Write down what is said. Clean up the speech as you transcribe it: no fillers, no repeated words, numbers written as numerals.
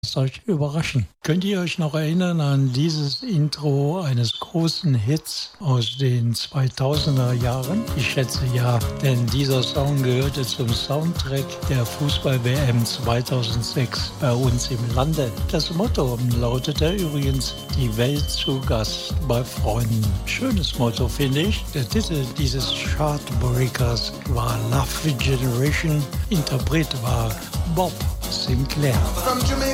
euch überraschen. Könnt ihr euch noch erinnern an dieses Intro eines großen Hits aus den 2000er Jahren? Ich schätze ja, denn dieser Song gehörte zum Soundtrack der Fußball-WM 2006 bei uns im Lande. Das Motto lautete übrigens die Welt zu Gast bei Freunden. Schönes Motto, finde ich. Der Titel dieses Chartbreakers war Love Generation. Interpret war Bob Sinclair.